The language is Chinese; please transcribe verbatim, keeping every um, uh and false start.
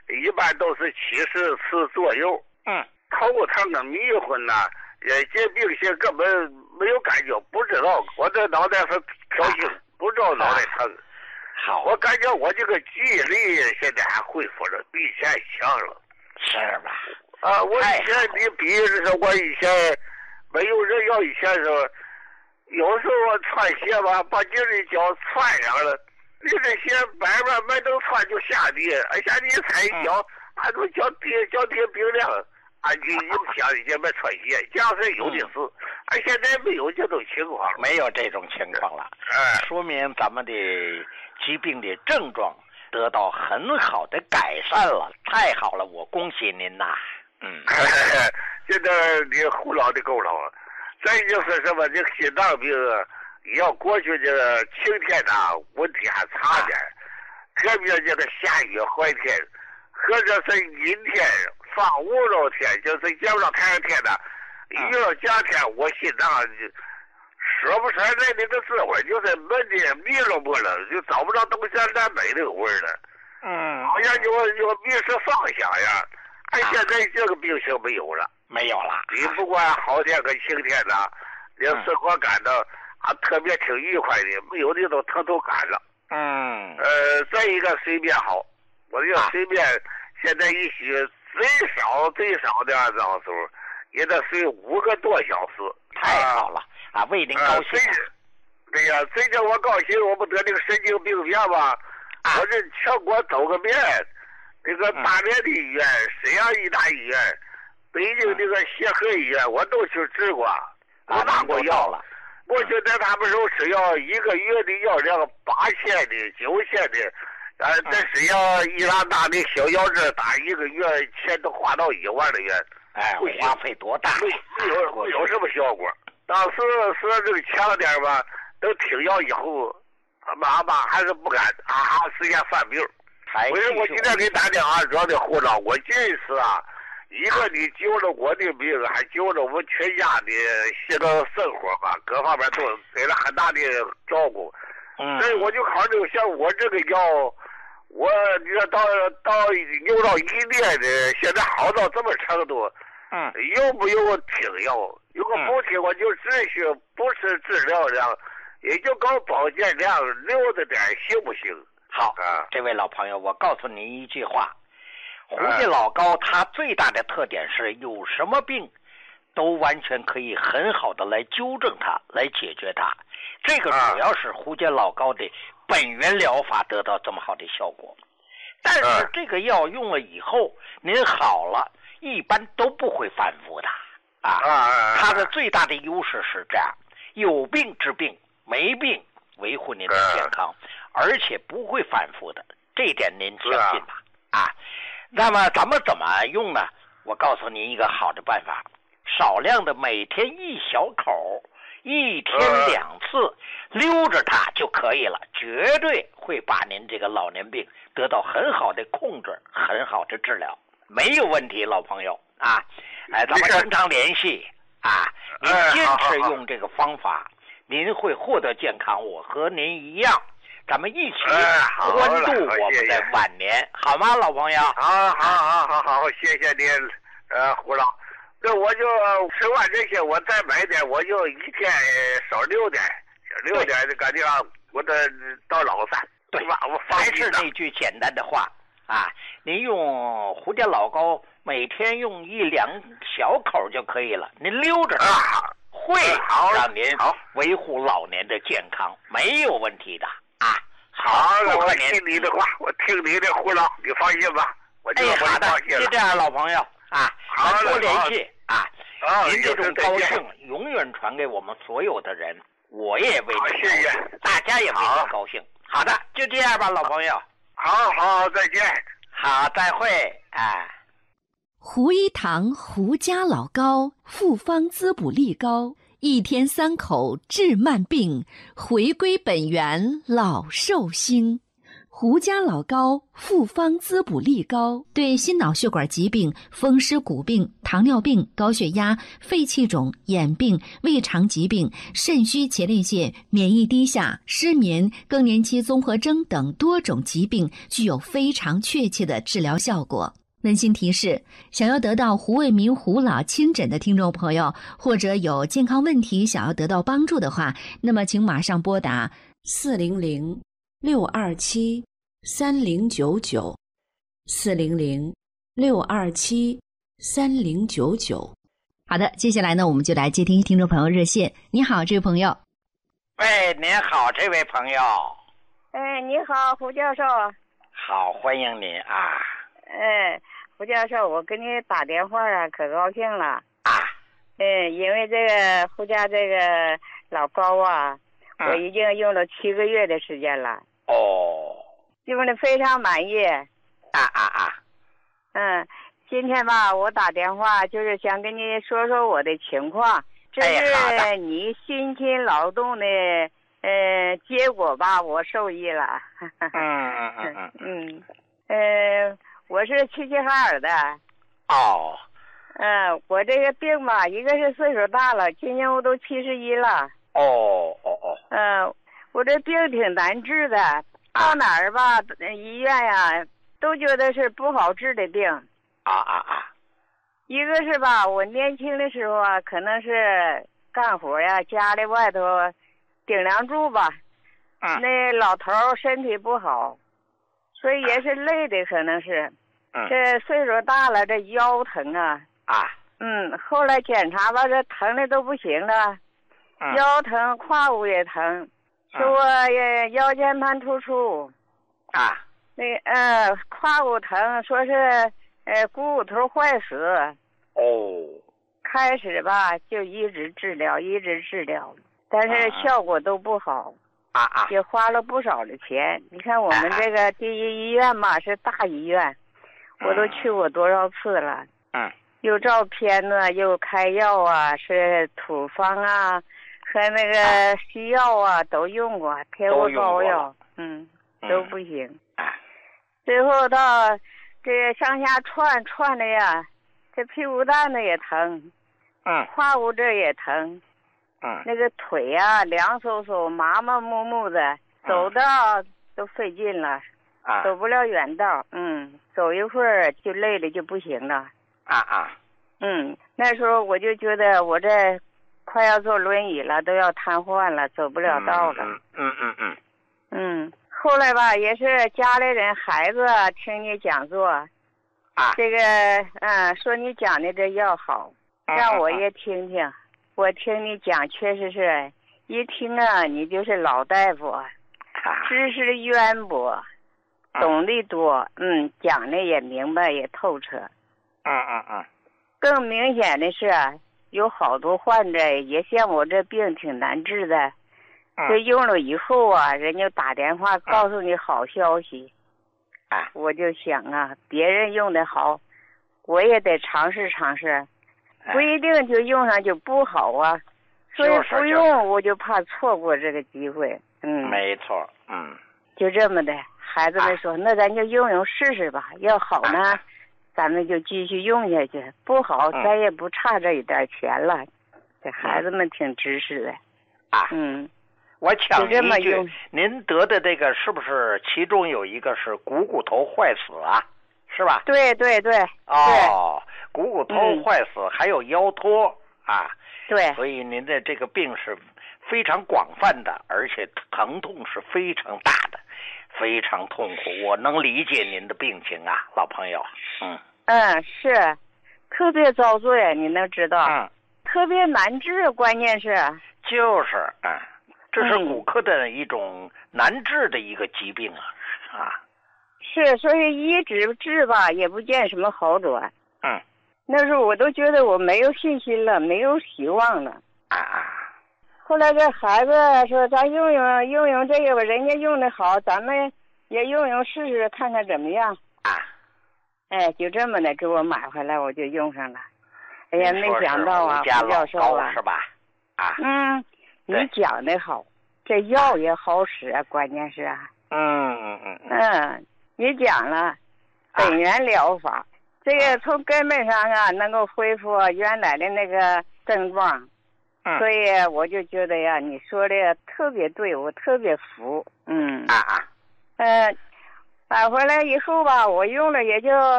一般都是七十次左右。 嗯， 头疼啊，迷昏呐，呃，这病性根本没有感觉，不知道我这脑袋是飘性，啊、不知道脑袋疼。 好， 我感觉我这个记忆力现在还恢复了，比以前强了。 是吧？ 啊，我以前你比的是我以前没有人要，以前是有时候穿鞋吧，把你的脚穿上了，你这鞋慢慢没能穿就下地，哎下地踩一脚，俺都脚底脚底冰凉，俺就影响也没穿鞋，这样是有的是，俺现在没有这种情况， 没有这种情况了， 哎， 说明咱们的疾病的症状得到很好的改善了，太好了，我恭喜您呐！嗯， 现在你胡老的够了。再就是什么，这个心脏病要过去这个晴天呐，问题还差点，特别这个下雨坏天，或者是阴天、放雾绕天，就是见不着太阳天的，一到夏天，我心脏说不出来那个滋味，就是闷的迷了不了，就找不着东西南北那个味儿了。 嗯， 好像就就迷失方向呀。哎，现在这个病情没有了， 没有了。 你不管好天跟晴天呐，你生活感到啊特别挺愉快的，没有的都疼头干了。 嗯， 呃，再一个睡眠好，我这个睡眠现在一宿最少最少的按照数也得睡五个多小时。 太好了啊，为您高兴。 对呀，最近我高兴，我不得那个神经病变吧？我这全国走个遍。那个大连的医院、沈阳医大医院、北京那个协和医院，我都去治过，我拿过药了。我就在他们手吃药，一个月的药量八千的、九千的，呃，在沈阳医大大的小药这打一个月钱都花到一万的元。 哎，花费多大？ 没没有没有什么效果。当时说这个强点吧，等听药以后，妈妈还是不敢啊，实现犯病。为什么我今天给打电话说的胡老，我这次啊，一个你救了我的病，还救了我们全家的这个生活吧，各方面都给了很大的照顾。 嗯， 所以我就考虑像我这个药，我你说到到用到一年的，现在好到这么程度， 嗯， 用不用停药？如果不停，我就只许不吃治疗量，也就搞保健量，留着点，行不行？ 好，这位老朋友，我告诉您一句话，胡家老高他最大的特点是有什么病都完全可以很好的来纠正它，来解决它。这个主要是胡家老高的本源疗法得到这么好的效果。但是这个药用了以后，您好了，一般都不会反复的啊。它的最大的优势是这样，有病治病，没病维护您的健康。而且不会反复的，这一点您相信吧？啊，那么咱们怎么用呢？我告诉您一个好的办法，少量的每天一小口，一天两次，溜着它就可以了，绝对会把您这个老年病得到很好的控制，很好的治疗，没有问题，老朋友啊！哎，咱们经常联系啊，您坚持用这个方法，您会获得健康，我和您一样。咱们一起欢度我们的晚年，好吗，老朋友？ 好，好，好，好，好，谢谢您，呃，胡老。那我就吃完这些，我再买点，我就一天少六点，六点就赶紧我这到老三， 对吧？我还是那句简单的话啊，您用胡家老高每天用一两小口就可以了，您溜着它，会让您维护老年的健康，没有问题的。啊， 好，我听你的话，我听你的胡老，你放心吧。我就哎，好的，就这样，老朋友啊，咱多联系啊。您这种高兴永远传给我们所有的人，我也为您高兴，大家也为您高兴。好的，就这样吧，老朋友。 好好，再见。 好，再会。哎， 胡一堂胡家老高，复方滋补力高。一天三口治慢病，回归本源老寿星。 胡家老膏复方滋补力膏，对心脑血管疾病、风湿骨病、糖尿病、高血压、肺气肿、眼病、胃肠疾病、肾虚前列腺、免疫低下、失眠、更年期综合征等多种疾病具有非常确切的治疗效果。温馨提示：想要得到胡卫民胡老亲诊的听众朋友，或者有健康问题想要得到帮助的话，那么请马上拨打四零零六二七三零九九，四零零六二七三零九九。好的，接下来呢，我们就来接听听众朋友热线。你好，这位朋友。 喂，您好，这位朋友。 哎，你好，胡教授。 好，欢迎您啊。 哎，胡教授，我跟你打电话啊，可高兴了啊。 嗯，因为这个胡家这个老膏啊， 嗯、 我已经用了七个月的时间了。 哦。 用的非常满意。 啊啊啊。 嗯，今天吧，我打电话就是想跟你说说我的情况，这是你辛勤劳动的呃结果吧，我受益了。 嗯嗯嗯嗯嗯呃。我是齐齐哈尔的。 哦。 嗯，我这个病吧，一个是岁数大了，今年我都七十一了。 哦哦哦。 嗯，我这病挺难治的，到哪儿吧，医院呀，都觉得是不好治的病。 啊啊啊。 一个是吧，我年轻的时候啊，可能是干活呀，家里外头顶梁柱吧， 嗯， 那老头身体不好，所以也是累的，可能是。 嗯， 这岁数大了，这腰疼啊。 啊。 嗯，后来检查吧，这疼的都不行了。 嗯、 腰疼，胯骨也疼，说我腰间盘突出。 啊。 那呃，胯骨疼，说是呃股骨头坏死。 哦。 开始吧，就一直治疗，一直治疗，但是效果都不好。 啊啊。 也花了不少的钱。你看我们这个第一医院嘛，是大医院。我都去过多少次了， 嗯， 又照片呢，又开药啊，是土方啊，和那个西药啊都用过，贴过膏药，嗯，都不行。 啊、嗯， 最后到这上下窜窜的呀，这屁股蛋子也疼， 嗯， 胯骨这也疼， 嗯， 那个腿呀凉飕飕、麻麻木木的，走道都费劲了。 啊， 走不了远道，嗯，走一会儿就累了，就不行了。 啊啊， 嗯，那时候我就觉得我这快要坐轮椅了，都要瘫痪了，走不了道了。 嗯嗯嗯嗯。 嗯，后来吧，也是家里人、孩子听你讲座， 啊， 这个嗯，说你讲的这药好，让我也听听。嗯、我听你讲，确实是一听啊，你就是老大夫， 啊、 知识渊博。懂得多，嗯，讲的也明白，也透彻。 嗯嗯嗯。 更明显的是，有好多患者也像我这病挺难治的， 嗯、 这用了以后啊，人家打电话告诉你好消息。 啊、嗯， 我就想啊，别人用的好，我也得尝试尝试，不一定就用上就不好啊。所以不用， 就是、 我就怕错过这个机会。嗯， 没错，嗯， 就这么的。孩子们说：“啊、那咱就用用试试吧，要好呢，啊、咱们就继续用下去；不好， 嗯、 咱也不差这一点钱了。”这孩子们挺支持的。 啊， 嗯， 我抢一句，您得的这个是不是其中有一个是股骨头坏死啊？是吧？ 对对对。 哦，股骨头坏死，嗯、还有腰托啊。 对。 所以您的这个病是非常广泛的，而且疼痛是非常大的。非常痛苦，我能理解您的病情啊，老朋友。嗯嗯，是，特别遭罪，你能知道？ 嗯， 特别难治，关键是。 就是嗯，这是骨科的一种难治的一个疾病啊， 嗯、啊。是，所以一直治吧，也不见什么好转。 嗯。 那时候我都觉得我没有信心了，没有希望了。 啊啊。 后来这孩子说：“咱用用用用这个吧，人家用的好，咱们也用用试试，看看怎么样。” 啊， 哎，就这么的给我买回来，我就用上了。哎呀，没想到啊， 胡教授啊， 是吧？啊， 嗯，你讲的好，这药也好使啊，关键是啊。 嗯嗯嗯嗯，你讲了本源疗法，啊、这个从根本上啊能够恢复原来的那个症状。 嗯， 所以我就觉得呀，你说的特别对，我特别服。嗯啊啊， 嗯，买回来以后吧，我用了也就